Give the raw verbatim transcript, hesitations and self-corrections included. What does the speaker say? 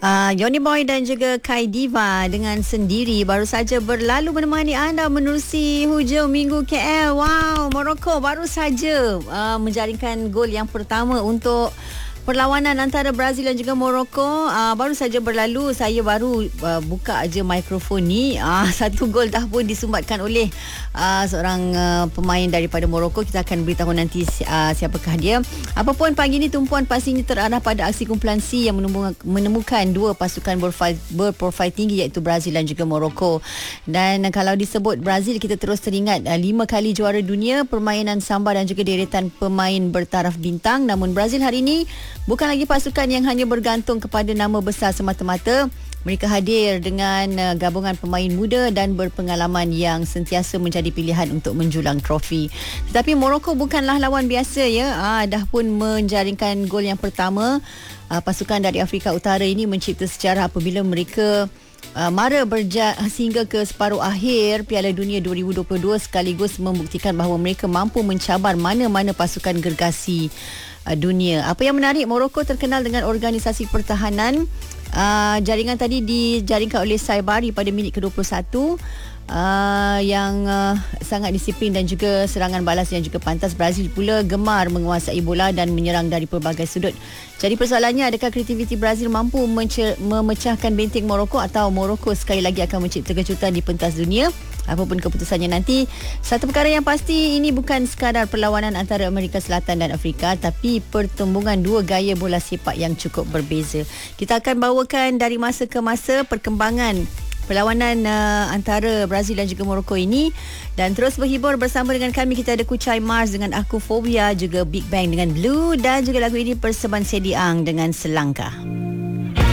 Uh, Yoni Boy dan juga Kai Diva dengan Sendiri baru saja berlalu menemani anda menerusi hujung minggu K L. Wow, Morocco baru saja uh, menjaringkan gol yang pertama untuk perlawanan antara Brazil dan juga Morocco. Uh, baru saja berlalu. Saya baru uh, buka aja mikrofon ni. Uh, satu gol dah pun disumbatkan oleh uh, seorang uh, pemain daripada Morocco. Kita akan beritahu nanti uh, siapakah dia. Apapun pagi ni tumpuan pastinya terarah pada aksi kumpulan C yang menemukan dua pasukan berprofil, berprofil tinggi iaitu Brazil dan juga Morocco. Dan uh, kalau disebut Brazil, kita terus teringat uh, lima kali juara dunia, permainan samba dan juga deretan pemain bertaraf bintang. Namun Brazil hari ini bukan lagi pasukan yang hanya bergantung kepada nama besar semata-mata. Mereka hadir dengan uh, gabungan pemain muda dan berpengalaman yang sentiasa menjadi pilihan untuk menjulang trofi. Tetapi Morocco bukanlah lawan biasa ya. Ah, dah pun menjaringkan gol yang pertama. Ah, pasukan dari Afrika Utara ini mencipta sejarah apabila mereka Uh, mara berjaya sehingga ke separuh akhir Piala Dunia dua ribu dua puluh dua sekaligus membuktikan bahawa mereka mampu mencabar mana-mana pasukan gergasi uh, dunia. Apa yang menarik, Morocco terkenal dengan organisasi pertahanan. Uh, jaringan tadi dijaringkan oleh Saibari pada minit ke dua puluh satu. Uh, yang uh, sangat disiplin dan juga serangan balas yang juga pantas. Brazil pula gemar menguasai bola dan menyerang dari pelbagai sudut. Jadi persoalannya, adakah kreativiti Brazil mampu mencer- memecahkan benteng Morocco atau Morocco sekali lagi akan mencipta kejutan di pentas dunia? Apapun keputusannya nanti, satu perkara yang pasti, ini bukan sekadar perlawanan antara Amerika Selatan dan Afrika, tapi pertembungan dua gaya bola sepak yang cukup berbeza. Kita akan bawakan dari masa ke masa perkembangan perlawanan uh, antara Brazil dan juga Morocco ini, dan terus berhibur bersama dengan kami. Kita ada Kucai Mars dengan Aku Phobia, juga Big Bang dengan Blue, dan juga lagu ini persembahan Sedi Ang dengan Selangkah.